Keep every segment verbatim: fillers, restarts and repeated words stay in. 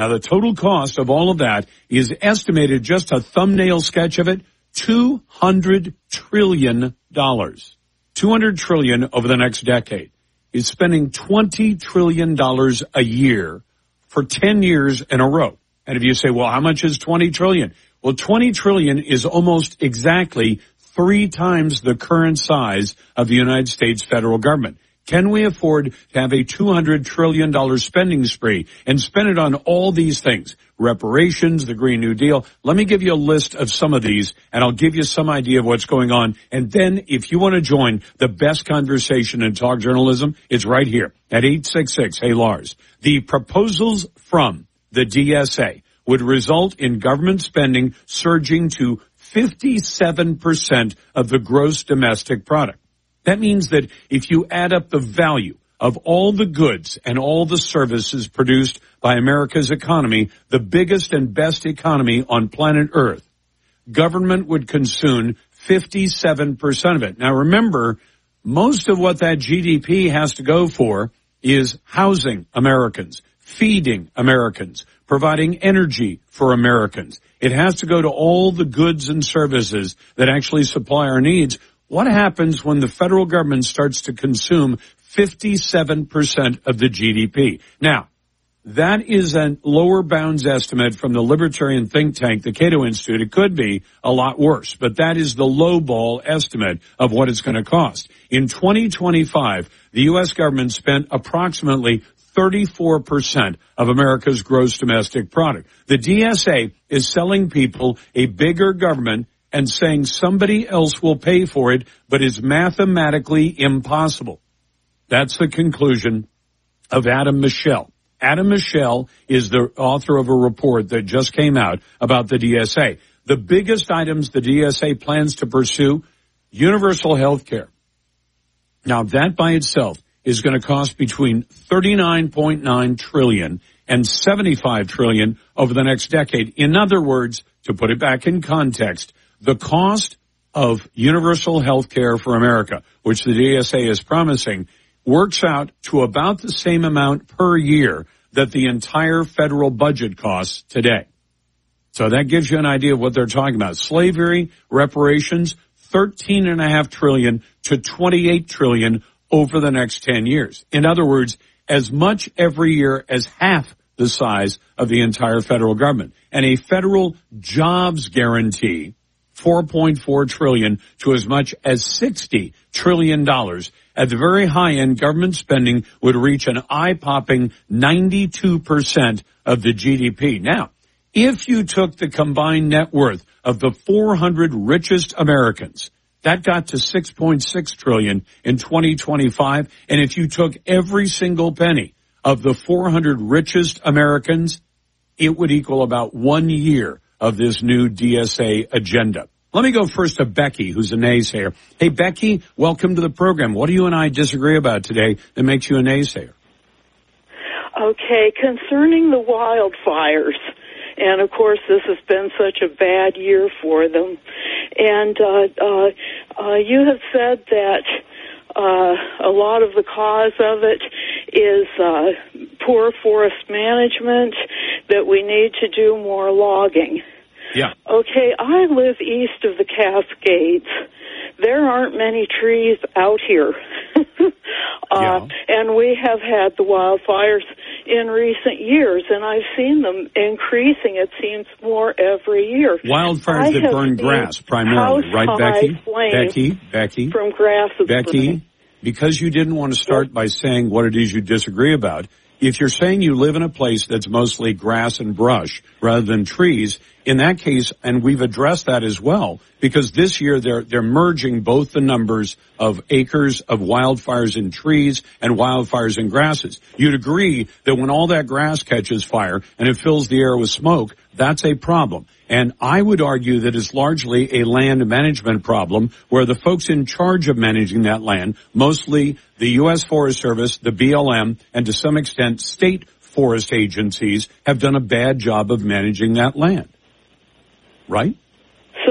Now, the total cost of all of that is estimated, just a thumbnail sketch of it, two hundred trillion dollars. two hundred trillion dollars over the next decade. Is spending twenty trillion dollars a year for ten years in a row. And if you say, well, how much is twenty trillion dollars? Well, twenty trillion dollars is almost exactly three times the current size of the United States federal government. Can we afford to have a two hundred trillion dollars spending spree and spend it on all these things? Reparations, the Green New Deal. Let me give you a list of some of these, and I'll give you some idea of what's going on. And then if you want to join the best conversation in talk journalism, it's right here at eight six six, hey Lars. The proposals from the D S A would result in government spending surging to fifty-seven percent of the gross domestic product. That means that if you add up the value of all the goods and all the services produced by America's economy, the biggest and best economy on planet Earth, government would consume fifty-seven percent of it. Now remember, most of what that G D P has to go for is housing Americans, feeding Americans, providing energy for Americans. It has to go to all the goods and services that actually supply our needs. What happens when the federal government starts to consume fifty-seven percent of the G D P? Now, that is a lower bounds estimate from the libertarian think tank, the Cato Institute. It could be a lot worse, but that is the lowball estimate of what it's going to cost. In twenty twenty-five, the U S government spent approximately thirty-four percent of America's gross domestic product. The D S A is selling people a bigger government and saying somebody else will pay for it, but is mathematically impossible. That's the conclusion of Adam Michel. Adam Michel is the author of a report that just came out about the D S A. The biggest items the D S A plans to pursue, universal health care. Now, that by itself is going to cost between thirty-nine point nine trillion dollars and seventy-five trillion dollars over the next decade. In other words, to put it back in context, the cost of universal health care for America, which the D S A is promising, works out to about the same amount per year that the entire federal budget costs today. So that gives you an idea of what they're talking about. Slavery, reparations, thirteen and a half trillion to twenty-eight trillion over the next ten years. In other words, as much every year as half the size of the entire federal government. And a federal jobs guarantee, four point four trillion to as much as sixty trillion dollars. At the very high end, government spending would reach an eye-popping ninety-two percent of the G D P. Now, if you took the combined net worth of the four hundred richest Americans, that got to six point six trillion in twenty twenty-five. And if you took every single penny of the four hundred richest Americans, it would equal about one year of this new D S A agenda. Let me go first to Becky, who's a naysayer. Hey, Becky, welcome to the program. What do you and I disagree about today that makes you a naysayer? Okay, concerning the wildfires, and of course this has been such a bad year for them, and uh, uh, uh, you have said that uh, a lot of the cause of it is uh, poor forest management, that we need to do more logging. Yeah. Okay, I live east of the Cascades. There aren't many trees out here. uh, yeah. And we have had the wildfires in recent years, and I've seen them increasing, it seems, more every year. Wildfires I that burn grass primarily, right, Becky? Becky, Becky, from grass. Becky, burning. Because you didn't want to start yes. by saying what it is you disagree about, if you're saying you live in a place that's mostly grass and brush rather than trees, in that case, and we've addressed that as well, because this year they're they're merging both the numbers of acres of wildfires in trees and wildfires in grasses. You'd agree that when all that grass catches fire and it fills the air with smoke, that's a problem. And I would argue that it's largely a land management problem where the folks in charge of managing that land, mostly the U S Forest Service, the B L M, and to some extent state forest agencies, have done a bad job of managing that land. Right? So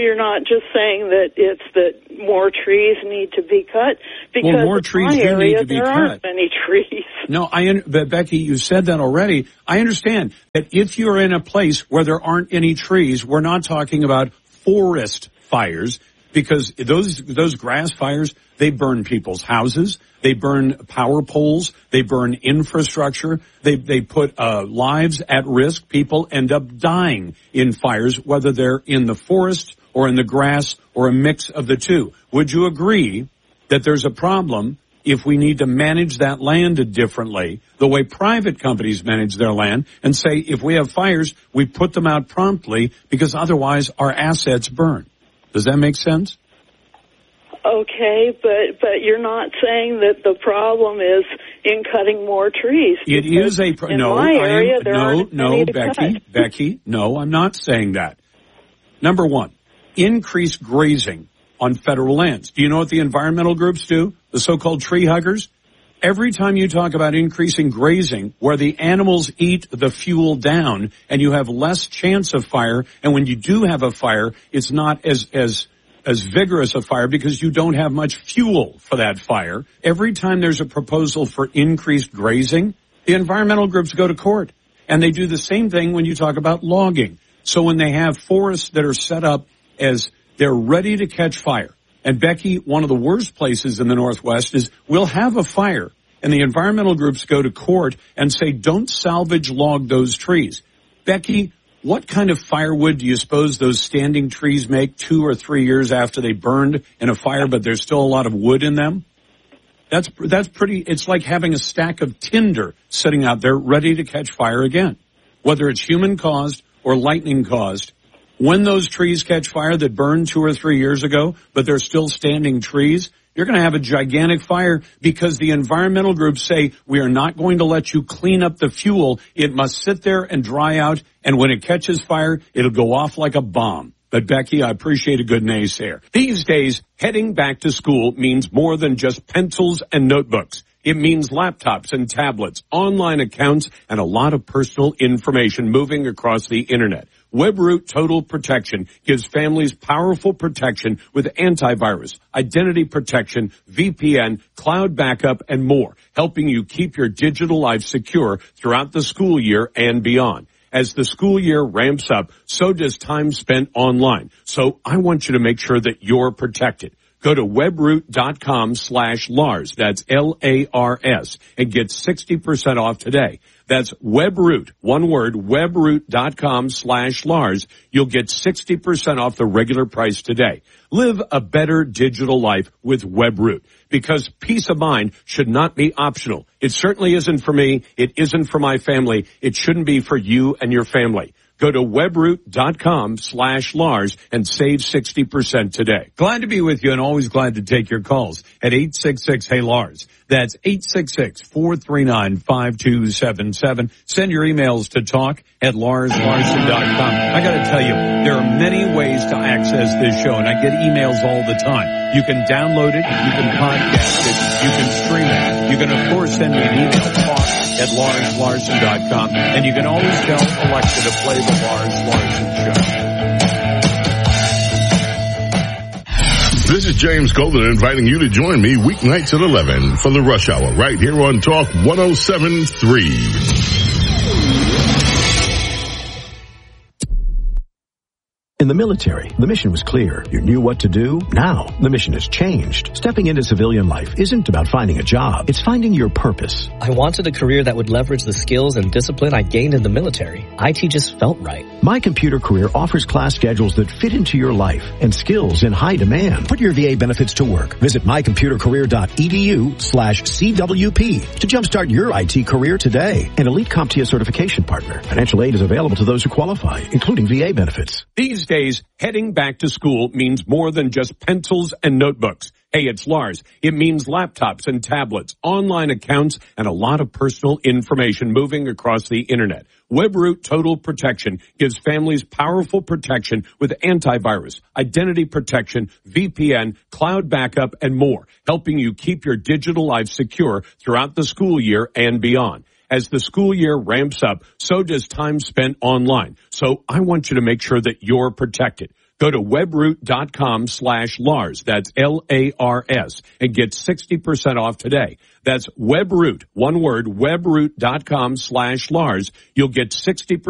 you're not just saying that it's that more trees need to be cut? Because well, more trees in my do area, need to be there cut. aren't many trees. No, I, but Becky, you said that already. I understand that if you're in a place where there aren't any trees, we're not talking about forest fires, because those those grass fires, they burn people's houses, they burn power poles, they burn infrastructure, they they put uh, lives at risk. People end up dying in fires, whether they're in the forest or in the grass or a mix of the two. Would you agree that there's a problem if we need to manage that land differently, the way private companies manage their land, and say if we have fires, we put them out promptly because otherwise our assets burn? Does that make sense? Okay, but but you're not saying that the problem is in cutting more trees. It is a pro- in no. my area, I am, there no, aren't no, many to Becky, cut. Becky. No, I'm not saying that. Number one, increase grazing on federal lands. Do you know what the environmental groups do? The so-called tree huggers. Every time you talk about increasing grazing, where the animals eat the fuel down, and you have less chance of fire, and when you do have a fire, it's not as as as vigorous a fire because you don't have much fuel for that fire. Every time there's a proposal for increased grazing, the environmental groups go to court. And they do the same thing when you talk about logging. So when they have forests that are set up as they're ready to catch fire. And Becky, one of the worst places in the Northwest is we'll have a fire and the environmental groups go to court and say, don't salvage log those trees. Becky, what kind of firewood do you suppose those standing trees make two or three years after they burned in a fire, but there's still a lot of wood in them? That's, that's pretty, it's like having a stack of tinder sitting out there ready to catch fire again. Whether it's human caused or lightning caused, when those trees catch fire that burned two or three years ago, but they're still standing trees, you're going to have a gigantic fire because the environmental groups say, we are not going to let you clean up the fuel. It must sit there and dry out. And when it catches fire, it'll go off like a bomb. But Becky, I appreciate a good naysayer. These days, heading back to school means more than just pencils and notebooks. It means laptops and tablets, online accounts, and a lot of personal information moving across the internet. WebRoot Total Protection gives families powerful protection with antivirus, identity protection, V P N, cloud backup, and more, helping you keep your digital life secure throughout the school year and beyond. As the school year ramps up, so does time spent online. So I want you to make sure that you're protected. Go to webroot.com slash Lars. That's L A R S and get sixty percent off today. That's WebRoot, one word, webroot.com slash Lars. You'll get sixty percent off the regular price today. Live a better digital life with WebRoot because peace of mind should not be optional. It certainly isn't for me. It isn't for my family. It shouldn't be for you and your family. Go to webroot.com slash Lars and save sixty percent today. Glad to be with you and always glad to take your calls at eight six six, hey Lars. That's eight six six, four three nine, five two seven seven. Send your emails to talk at lars larson dot com. I got to tell you, there are many ways to access this show, and I get emails all the time. You can download it, you can podcast it, you can stream it. You can, of course, send me an email, talk at lars larson dot com, and you can always tell Alexa to play the Lars Larson Show. This is James Golden inviting you to join me weeknights at eleven for the Rush Hour right here on Talk one oh seven point three. In the military, the mission was clear. You knew what to do. Now, the mission has changed. Stepping into civilian life isn't about finding a job. It's finding your purpose. I wanted a career that would leverage the skills and discipline I gained in the military. I T just felt right. My Computer Career offers class schedules that fit into your life and skills in high demand. Put your V A benefits to work. Visit mycomputercareer.edu slash CWP to jumpstart your I T career today. An Elite CompTIA certification partner. Financial aid is available to those who qualify, including V A benefits. These days, heading back to school means more than just pencils and notebooks. Hey, it's Lars. It means laptops and tablets, online accounts, and a lot of personal information moving across the internet. WebRoot Total Protection gives families powerful protection with antivirus, identity protection, V P N, cloud backup, and more, helping you keep your digital life secure throughout the school year and beyond. As the school year ramps up, so does time spent online. So I want you to make sure that you're protected. Go to webroot.com slash Lars. That's L A R S and get sixty percent off today. That's Webroot, one word, webroot.com slash Lars. You'll get sixty percent